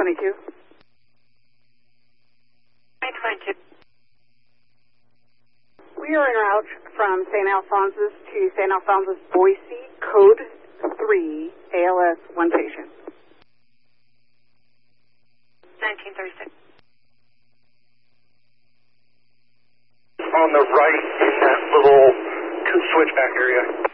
22. 922. We are en route from St. Alphonsus to St. Alphonsus, Boise, code 3, ALS, one patient. 1936. On the right in that little switchback area.